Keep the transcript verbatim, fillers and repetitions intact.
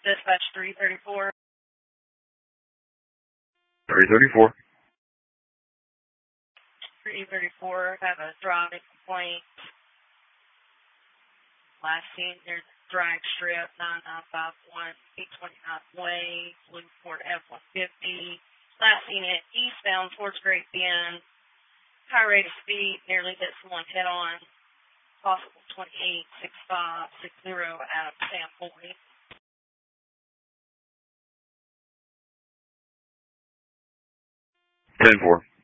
Dispatch three thirty-four. three thirty-four. three thirty-four, have a driving complaint. Last seen near the drag strip, nine nine five one, eight twenty-nine Way, Blue Ford F one fifty. Last seen it eastbound towards Great Bend. High rate of speed, nearly hit someone head on. Possible twenty-eight sixty-five sixty out of Sam Boyd. ten four.